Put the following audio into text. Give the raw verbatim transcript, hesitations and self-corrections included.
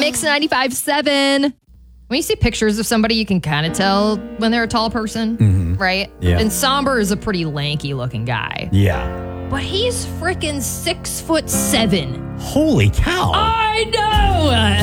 Mix ninety-five point seven. When you see pictures of somebody, you can kind of tell when they're a tall person, mm-hmm. right? Yeah. And Somber is a pretty lanky looking guy. Yeah. But he's freaking six foot seven. Holy cow. I know.